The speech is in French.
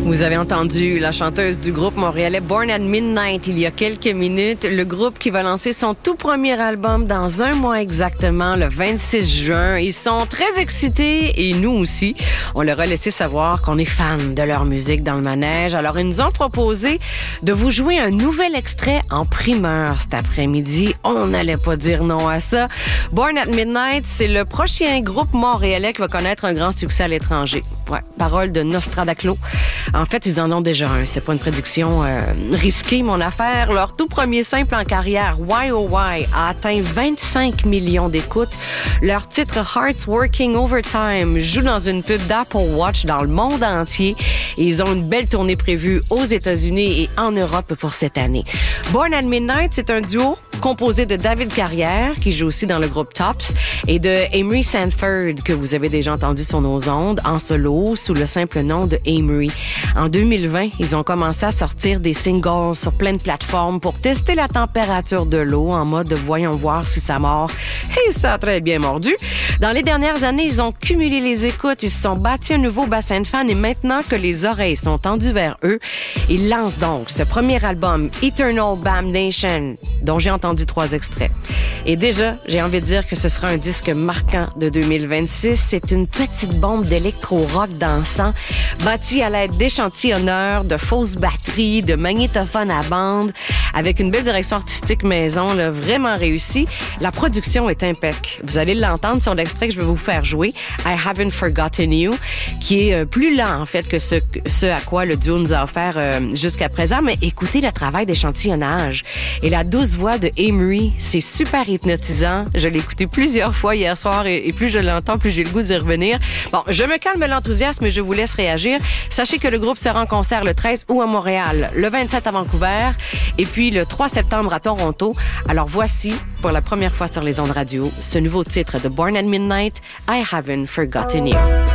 Vous avez entendu la chanteuse du groupe montréalais Born at Midnight il y a quelques minutes. Le groupe qui va lancer son tout premier album dans un mois exactement, le 26 juin. Ils sont très excités et nous aussi. On leur a laissé savoir qu'on est fans de leur musique dans le manège. Alors, ils nous ont proposé de vous jouer un nouvel extrait en primeur cet après-midi. On n'allait pas dire non à ça. Born at Midnight, c'est le prochain groupe montréalais qui va connaître un grand succès à l'étranger. Ouais, parole de Nostradaclo. En fait, ils en ont déjà un. C'est pas une prédiction risquée, mon affaire. Leur tout premier simple en carrière, Why Oh Why, a atteint 25 millions d'écoutes. Leur titre Hearts Working Overtime joue dans une pub d'Apple Watch dans le monde entier. Et ils ont une belle tournée prévue aux États-Unis et en Europe pour cette année. Born at Midnight, c'est un duo composé de David Carrière, qui joue aussi dans le groupe Tops, et de Amory Sanford, que vous avez déjà entendu sur nos ondes, en solo, sous le simple nom de Amory. En 2020, ils ont commencé à sortir des singles sur plein de plateformes pour tester la température de l'eau en mode voyons voir si ça mord. Et ça a très bien mordu. Dans les dernières années, ils ont cumulé les écoutes, ils se sont bâtis un nouveau bassin de fans et maintenant que les oreilles sont tendues vers eux, ils lancent donc ce premier album, Eternal Damnation, dont j'ai entendu 3 extraits. Et déjà, j'ai envie de dire que ce sera un disque marquant de 2026. C'est une petite bombe d'électro-rock dansant, bâtie à l'aide d'échantillonneurs, de fausses batteries, de magnétophones à bande, avec une belle direction artistique maison, là, vraiment réussie. La production est impeccable. Vous allez l'entendre sur l'extrait que je vais vous faire jouer, I Haven't Forgotten You, qui est plus lent, en fait, que ce à quoi le duo nous a offert jusqu'à présent. Mais écoutez le travail d'échantillonnage et la douce voix de Amory, c'est super hypnotisant. Je l'ai écouté plusieurs fois hier soir et plus je l'entends, plus j'ai le goût d'y revenir. Bon, je me calme l'enthousiasme et je vous laisse réagir. Sachez que le groupe sera en concert le 13 août à Montréal, le 27 à Vancouver et puis le 3 septembre à Toronto. Alors voici, pour la première fois sur les ondes radio, ce nouveau titre de Born at Midnight, I Haven't Forgotten You.